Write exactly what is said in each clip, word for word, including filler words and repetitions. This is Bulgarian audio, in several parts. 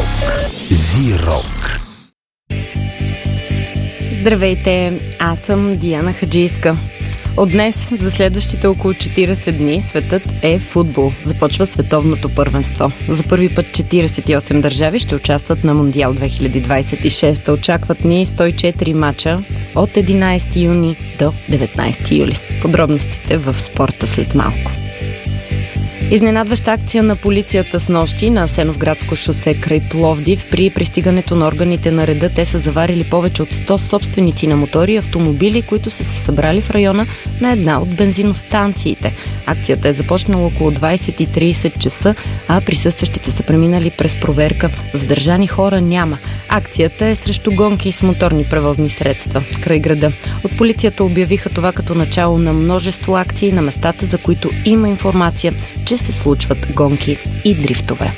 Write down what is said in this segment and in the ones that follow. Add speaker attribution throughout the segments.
Speaker 1: Рок. Зи-рок.
Speaker 2: Здравейте, аз съм Диана Хаджийска. От днес за следващите около четирийсет дни светът е футбол. Започва световното първенство. За първи път четирийсет и осем държави ще участват на Мондиал две хиляди двадесет и шеста. Очакват ни сто и четири мача от единадесети юни до деветнадесети юли. Подробностите в спорта след малко. Изненадваща акция на полицията с нощи на Асеновградско шосе край Пловдив. При пристигането на органите на реда те са заварили повече от сто собственици на мотори и автомобили, които са се събрали в района на една от бензиностанциите. Акцията е започнала около двадесет и тридесет часа, а присъстващите са преминали през проверка. Задържани хора няма. Акцията е срещу гонки с моторни превозни средства край града. От полицията обявиха това като начало на множество акции на местата, за които има информация, че се случват гонки и дрифтове.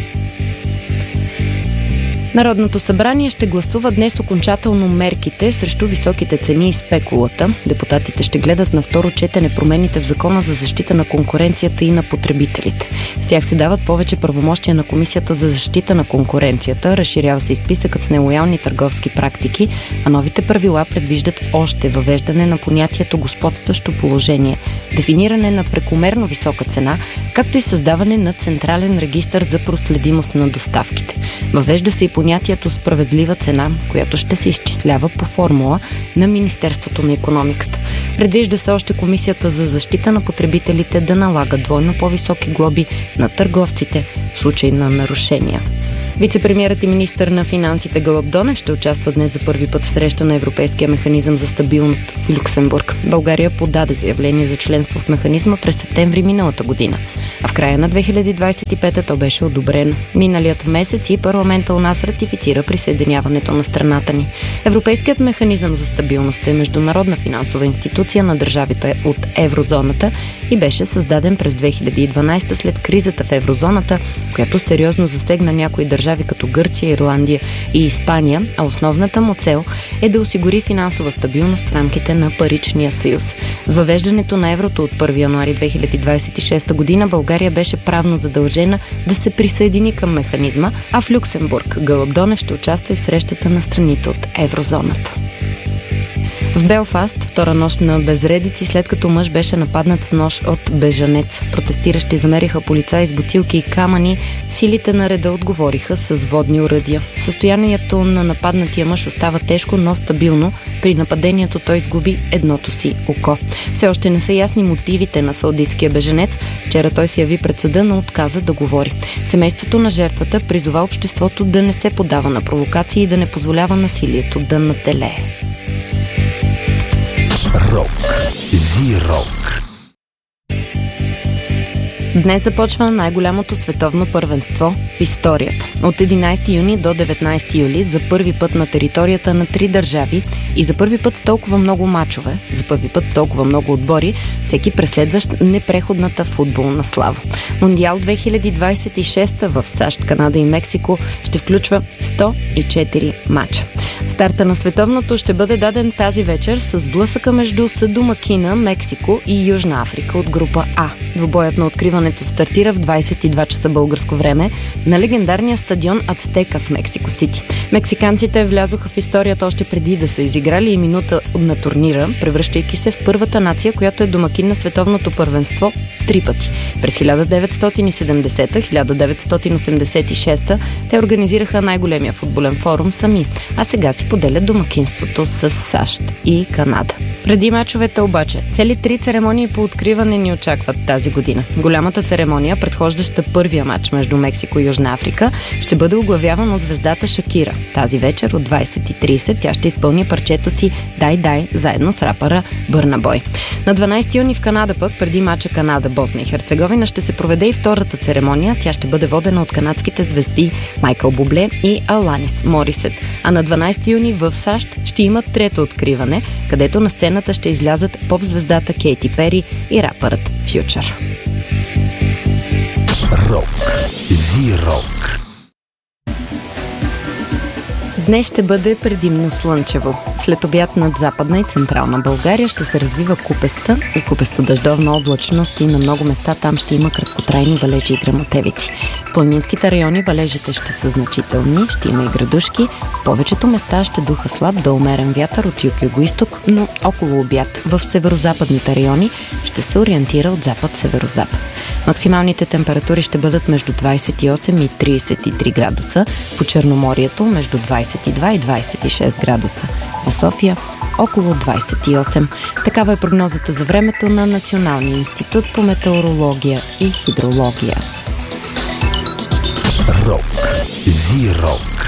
Speaker 2: Народното събрание ще гласува днес окончателно мерките срещу високите цени и спекулата. Депутатите ще гледат на второ четене промените в Закона за защита на конкуренцията и на потребителите. С тях се дават повече правомощия на Комисията за защита на конкуренцията, разширява се и списъкът с нелоялни търговски практики, а новите правила предвиждат още въвеждане на понятието господстващо положение, дефиниране на прекомерно висока цена, както и създаване на централен регистър за проследимост на доставките. Въвежда се и понятието справедлива цена, която ще се изчислява по формула на Министерството на икономиката. Предвижда се още Комисията за защита на потребителите да налага двойно по-високи глоби на търговците в случай на нарушения. Вицепремиерът и министър на финансите Гълъб Донев ще участва днес за първи път в среща на Европейския механизъм за стабилност в Люксембург. България подаде заявление за членство в механизма през септември миналата година, а в края на две хиляди двадесет и пета то беше одобрено. Миналият месец и парламента у нас ратифицира присъединяването на страната ни. Европейският механизъм за стабилност е международна финансова институция на държавите от еврозоната и беше създаден през две хиляди и дванадесета след кризата в еврозоната, която сериозно засегна някои държави като Гърция, Ирландия и Испания, а основната му цел е да осигури финансова стабилност в рамките на паричния съюз. С въвеждането на еврото от първи януари две хиляди двадесет и шеста година България беше правно задължена да се присъедини към механизма, а в Люксембург Гълъб Донев ще участва и в срещата на страните от еврозоната. В Белфаст втора нощ на безредици, след като мъж беше нападнат с нож от бежанец. Протестиращи замериха полицаи с бутилки и камъни. Силите на реда отговориха с водни оръдия. Състоянието на нападнатия мъж остава тежко, но стабилно. При нападението той изгуби едното си око. Все още не са ясни мотивите на саудитския бежанец. Вчера той се яви пред съда, но отказа да говори. Семейството на жертвата призова обществото да не се подава на провокации и да не позволява насилието да наделее.
Speaker 1: Рок. Зи-рок.
Speaker 2: Днес започва най-голямото световно първенство в историята. От единадесети юни до деветнадесети юли за първи път на територията на три държави и за първи път с толкова много мачове, за първи път с толкова много отбори, всеки преследващ непреходната футболна слава. Мондиал две хиляди двадесет и шеста в САЩ, Канада и Мексико ще включва сто и четири мача. Старта на световното ще бъде даден тази вечер с блъсъка между съдомакина Мексико и Южна Африка от група А. Двубоят на откриването стартира в двадесет и два часа българско време на легендарния стадион Ацтека в Мексико Сити. Мексиканците влязоха в историята още преди да са изиграли и минута на турнира, превръщайки се в първата нация, която е домакин на световното първенство три пъти. През хиляда деветстотин и седемдесета, хиляда деветстотин осемдесет и шеста те организираха най-големия футболен форум сами, а сега си поделят домакинството с САЩ и Канада. Преди мачовете обаче, цели три церемонии по откриване ни очакват тази година. Голямата церемония, предхождаща първия матч между Мексико и Южна Африка, ще бъде оглавяван от звездата Шакира. Тази вечер от двадесет и тридесет тя ще изпълни парчето си "Дай, дай" заедно с рапъра Бърна Бой. На дванадесети юни в Канада пък, преди мача Канада-Босна и Херцеговина, ще се проведе и втората церемония. Тя ще бъде водена от канадските звезди Майкъл Бубле и Аланис Морисет. А на дванадесети юни в САЩ ще има трето откриване, където на сцената ще излязат поп-звездата Кейти Пери и рапърът Фючър.
Speaker 1: Рок. Зи-рок.
Speaker 2: Днес ще бъде предимно слънчево. След обяд над Западна и Централна България ще се развива купеста и купесто-дъждовна облачност и на много места там ще има краткотрайни валежи и гръмотевици. В планинските райони валежите ще са значителни, ще има и градушки. В повечето места ще духа слаб до умерен вятър от юг-югоизток, но около обяд в северозападните райони ще се ориентира от запад-северозапад. Максималните температури ще бъдат между двадесет и осем и тридесет и три градуса, по Черноморието между двадесет и два и двадесет и шест градуса. За София около двадесет и осем. Такава е прогнозата за времето на Националния институт по метеорология и хидрология.
Speaker 1: Рок. Зи-рок.